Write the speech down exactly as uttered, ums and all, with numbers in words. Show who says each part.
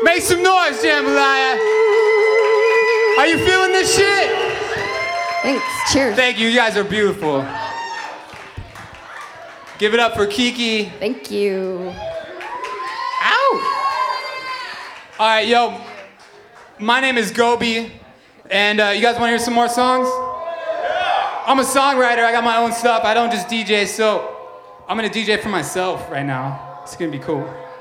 Speaker 1: Make some noise, Jambalaya. Are you feeling this shit?
Speaker 2: Thanks. Cheers.
Speaker 1: Thank you. You guys are beautiful. Give it up for Kiki.
Speaker 2: Thank you.
Speaker 1: Ow! All right, yo. My name is Gobi, and uh, you guys want to hear some more songs? Yeah. I'm a songwriter. I got my own stuff. I don't just D J, so I'm gonna D J for myself right now. It's gonna be cool.